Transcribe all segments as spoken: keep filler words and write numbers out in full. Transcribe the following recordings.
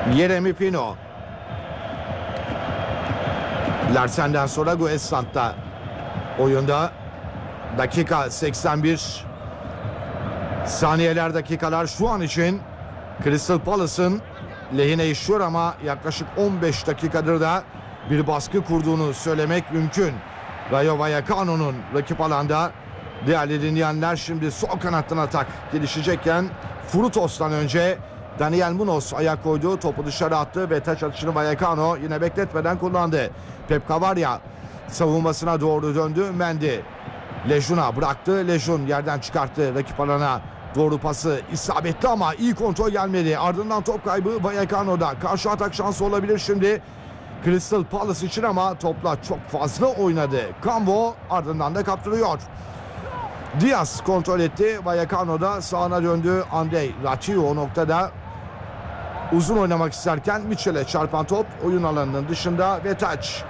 Yeremy Pino. Larsen'den sonra Guessant'ta oyunda. Dakika seksen bir. Saniyeler, dakikalar şu an için Crystal Palace'ın lehine işliyor ama yaklaşık on beş dakikadır da bir baskı kurduğunu söylemek mümkün. Rayo Vallecano'nun rakip alanda. Değerli dinleyenler, şimdi sol kanattan atak gelişecekken Frutos'tan önce Daniel Munoz ayak koydu, topu dışarı attı ve taç atışını Vallecano yine bekletmeden kullandı. Pep Cavaria savunmasına doğru döndü. Mendy Lejun'a bıraktı. Lejun yerden çıkarttı rakip alana. Doğru pası isabetli ama iyi kontrol gelmedi. Ardından top kaybı Vallecano'da. Karşı atak şansı olabilir şimdi Crystal Palace için ama topla çok fazla oynadı. Cambo ardından da kaptırıyor. Diaz kontrol etti. Vallecano'da sağına döndü. Andrei Ratiu o noktada uzun oynamak isterken Mitchell'e çarpan top oyun alanının dışında ve taç.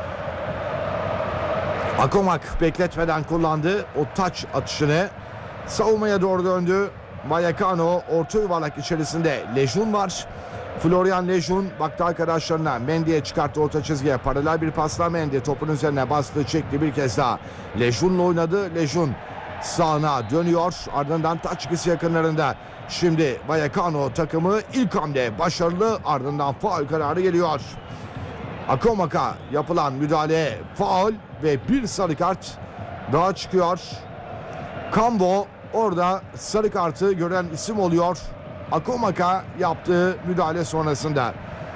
Akomak bekletmeden kullandı o taç atışını. Savunmaya doğru döndü. Vallecano orta yuvarlak içerisinde Lejun var. Florian Lejun baktı arkadaşlarına. Mendy'ye çıkarttı orta çizgiye. Paralel bir pasla Mendy topun üzerine bastı, çekti bir kez daha. Lejun'la oynadı. Lejun sağına dönüyor. Ardından taç çizgisi yakınlarında. Şimdi Vallecano takımı ilk hamle başarılı. Ardından faul kararı geliyor. Akomak'a yapılan müdahale faul ve bir sarı kart daha çıkıyor. Cambo orada sarı kartı gören isim oluyor. Akomak'a yaptığı müdahale sonrasında.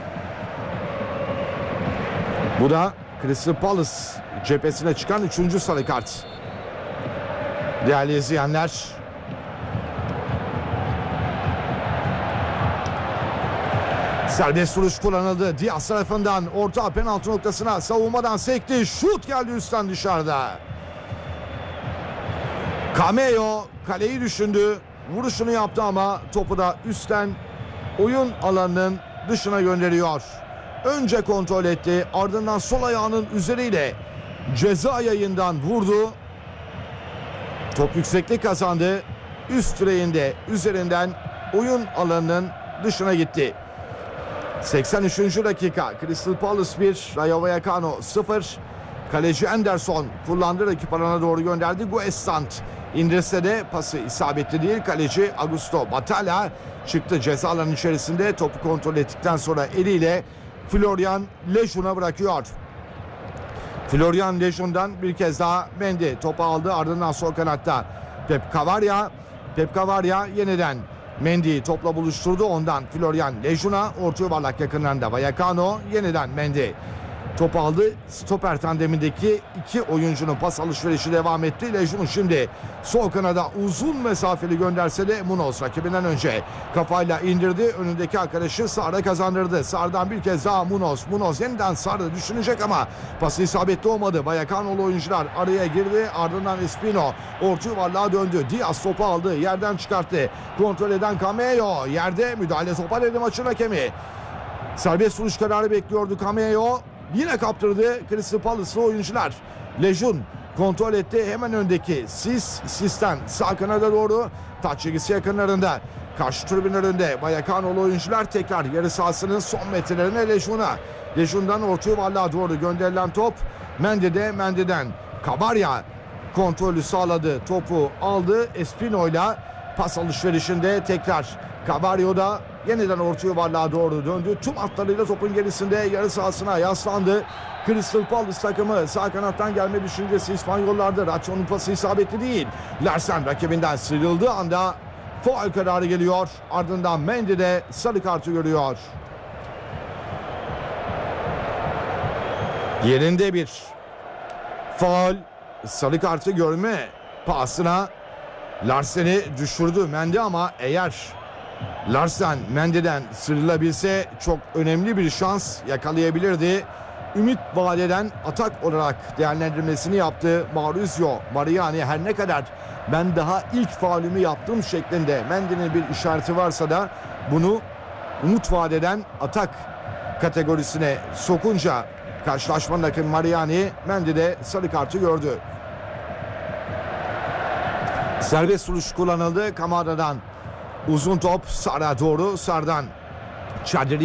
Bu da Crystal Palace cephesine çıkan üçüncü sarı kart. Değerli izleyenler, serbest vuruş kullanıldı. Diaz tarafından orta penaltı noktasına savunmadan sekti. Şut geldi üstten dışarıda. Cameo kaleyi düşündü. Vuruşunu yaptı ama topu da üstten oyun alanının dışına gönderiyor. Önce kontrol etti. Ardından sol ayağının üzeriyle ceza yayından vurdu. Top yükseklik kazandı. Üst direğinde üzerinden oyun alanının dışına gitti. seksen üçüncü dakika. Crystal Palace bir, Rayo Vallecano sıfır. Kaleci Anderson kullandı, rakip alana doğru gönderdi. Guessant indirse de pası isabetli değil. Kaleci Augusto Batalla çıktı ceza alanının içerisinde. Topu kontrol ettikten sonra eliyle Florian Lejun'a bırakıyor. Florian Lejun'dan bir kez daha Mendy topu aldı. Ardından sol kanatta Pep Cavaria. Pep Cavaria yeniden Mendy'yi topla buluşturdu. Ondan Florian Lejun'a, orta yuvarlak yakınlarında Vallecano, yeniden Mendy top aldı. Stoper tandemindeki iki oyuncunun pas alışverişi devam etti. Lejun şimdi sol kanada uzun mesafeli gönderse de Munoz rakibinden önce kafayla indirdi. Önündeki arkadaşı Sar'da kazandırdı. Sar'dan bir kez daha Munoz. Munoz yeniden Sar'da düşünecek ama pası isabetli olmadı. Vallecano'lu oyuncular araya girdi. Ardından Espino orta yuvarlığa döndü. Diaz topu aldı. Yerden çıkarttı. Kontrol eden Cameo. Yerde müdahale topa dedi maçın hakemi. Serbest vuruş kararı bekliyordu Cameo. Yine kaptırdı Crystal Palace'lı oyuncular. Lejun kontrol etti. Hemen öndeki Sis. Sis'ten sağ kanada doğru. Taç çizgisi yakınlarında. Karşı tribünlerinde Vallecano'lu oyuncular tekrar yarı sahasının son metrelerine Lejun'a. Lejun'dan orta yuvarlığa doğru gönderilen top. Mendy'de, Mendy'den Cavaria kontrolü sağladı. Topu aldı. Espino'yla pas alışverişinde tekrar Cavario'da yeniden orta yuvarlığa doğru döndü. Tüm hatlarıyla topun gerisinde yarı sahasına yaslandı. Crystal Palace takımı sağ kanattan gelme düşüncesi İspanyollarda. Ration'un pası isabetli değil. Larsen rakibinden sıyrıldığı anda faul kararı geliyor. Ardından Mendy de sarı kartı görüyor. Yerinde bir faul, sarı kartı görme pasına Larsen'i düşürdü Mendy ama eğer Larsen Mendy'den sıyrılabilse çok önemli bir şans yakalayabilirdi. Ümit vadeden atak olarak değerlendirmesini yaptı Maurizio Mariani. Her ne kadar ben daha ilk faulümü yaptım şeklinde Mendy'nin bir işareti varsa da bunu umut vadeden atak kategorisine sokunca karşılaşmanın hakemi Mariani, Mendy'de sarı kartı gördü. Serbest vuruş kullanıldı. Kamada'dan uzun top Sar'a doğru. Sar'dan Çadiri